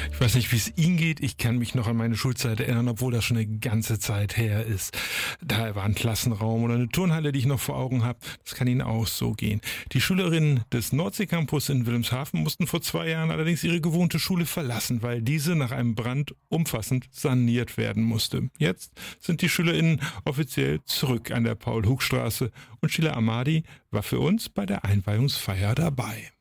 Ich weiß nicht, wie es Ihnen geht. Ich kann mich noch an meine Schulzeit erinnern, obwohl das schon eine ganze Zeit her ist. Da war ein Klassenraum oder eine Turnhalle, die ich noch vor Augen habe. Das kann Ihnen auch so gehen. Die Schülerinnen des Nordseecampus in Wilhelmshaven mussten vor 2 Jahren allerdings ihre gewohnte Schule verlassen, weil diese nach einem Brand umfassend saniert werden musste. Jetzt sind die SchülerInnen offiziell zurück an der Paul-Hug-Straße und Sheila Amadi war für uns bei der Einweihungsfeier dabei.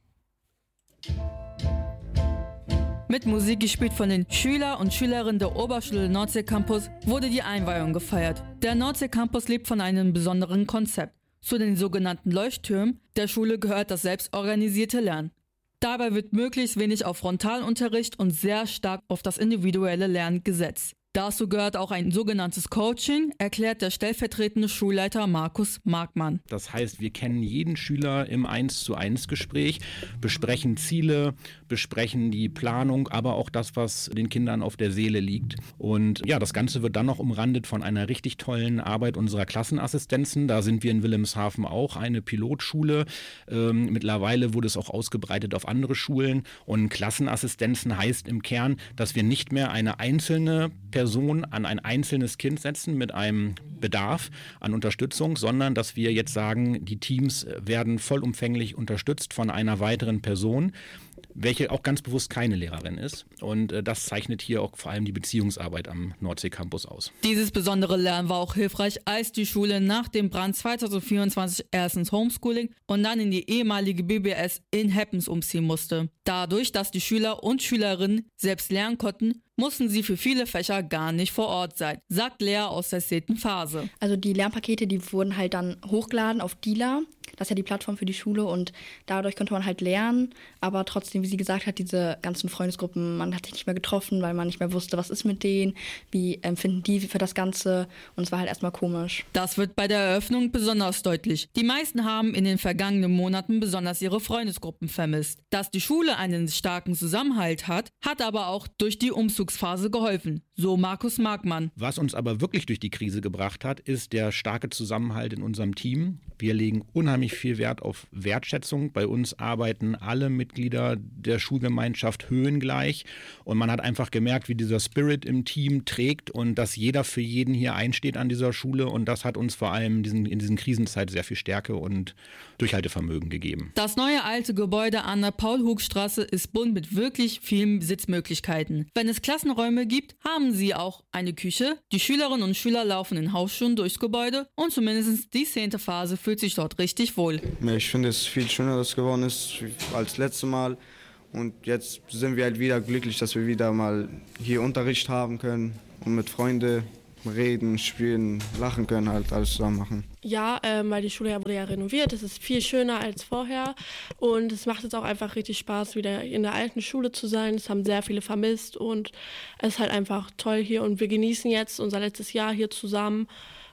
Mit Musik gespielt von den Schüler und Schülerinnen der Oberschule Nordseecampus wurde die Einweihung gefeiert. Der Nordseecampus lebt von einem besonderen Konzept. Zu den sogenannten Leuchttürmen der Schule gehört das selbstorganisierte Lernen. Dabei wird möglichst wenig auf Frontalunterricht und sehr stark auf das individuelle Lernen gesetzt. Dazu gehört auch ein sogenanntes Coaching, erklärt der stellvertretende Schulleiter Markus Markmann. Das heißt, wir kennen jeden Schüler im 1:1 Gespräch, besprechen Ziele, besprechen die Planung, aber auch das, was den Kindern auf der Seele liegt. Und ja, das Ganze wird dann noch umrandet von einer richtig tollen Arbeit unserer Klassenassistenzen. Da sind wir in Wilhelmshaven auch eine Pilotschule. Mittlerweile wurde es auch ausgebreitet auf andere Schulen. Und Klassenassistenzen heißt im Kern, dass wir nicht mehr eine einzelne Person an ein einzelnes Kind setzen mit einem Bedarf an Unterstützung, sondern dass wir jetzt sagen, die Teams werden vollumfänglich unterstützt von einer weiteren Person, welche auch ganz bewusst keine Lehrerin ist. Und das zeichnet hier auch vor allem die Beziehungsarbeit am Nordseecampus aus. Dieses besondere Lernen war auch hilfreich, als die Schule nach dem Brand 2024 erst ins Homeschooling und dann in die ehemalige BBS in Heppens umziehen musste. Dadurch, dass die Schüler und Schülerinnen selbst lernen konnten, mussten sie für viele Fächer gar nicht vor Ort sein, sagt Lea aus der 10. Phase. Also die Lernpakete, die wurden halt dann hochgeladen auf Dila. Das ist ja die Plattform für die Schule und dadurch konnte man halt lernen, aber trotzdem, wie sie gesagt hat, diese ganzen Freundesgruppen, man hat sich nicht mehr getroffen, weil man nicht mehr wusste, was ist mit denen, wie empfinden die für das Ganze und es war halt erstmal komisch. Das wird bei der Eröffnung besonders deutlich. Die meisten haben in den vergangenen Monaten besonders ihre Freundesgruppen vermisst. Dass die Schule einen starken Zusammenhalt hat, hat aber auch durch die Umzugsphase geholfen, so Markus Markmann. Was uns aber wirklich durch die Krise gebracht hat, ist der starke Zusammenhalt in unserem Team. Wir legen unheimlich viel Wert auf Wertschätzung. Bei uns arbeiten alle Mitglieder der Schulgemeinschaft höhengleich und man hat einfach gemerkt, wie dieser Spirit im Team trägt und dass jeder für jeden hier einsteht an dieser Schule und das hat uns vor allem in diesen Krisenzeit sehr viel Stärke und Durchhaltevermögen gegeben. Das neue alte Gebäude an der Paul-Hug-Straße ist bunt mit wirklich vielen Sitzmöglichkeiten. Wenn es Klassenräume gibt, haben sie auch eine Küche. Die Schülerinnen und Schüler laufen in Hausschuhen durchs Gebäude und zumindest die 10. Phase fühlt sich dort richtig wohl. Ich finde es viel schöner, dass es geworden ist als letztes Mal. Und jetzt sind wir halt wieder glücklich, dass wir wieder mal hier Unterricht haben können und mit Freunden reden, spielen, lachen können, halt alles zusammen machen. Ja, weil die Schule wurde ja renoviert, es ist viel schöner als vorher und es macht jetzt auch einfach richtig Spaß, wieder in der alten Schule zu sein. Es haben sehr viele vermisst und es ist halt einfach toll hier und wir genießen jetzt unser letztes Jahr hier zusammen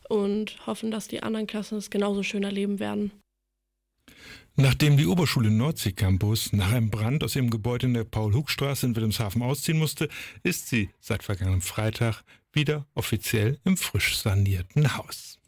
und hoffen, dass die anderen Klassen es genauso schön erleben werden. Nachdem die Oberschule Nordseecampus nach einem Brand aus ihrem Gebäude in der Paul-Hug-Straße in Wilhelmshaven ausziehen musste, ist sie seit vergangenem Freitag wieder offiziell im frisch sanierten Haus.